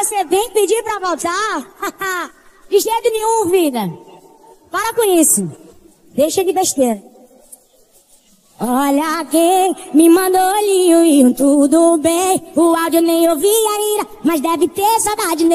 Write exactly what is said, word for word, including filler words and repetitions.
você vem pedir pra voltar? De jeito nenhum, vida. Para com isso. Deixa de besteira. Olha quem me mandou olhinho e um tudo bem. O áudio nem ouvi ainda, mas deve ter saudade nele.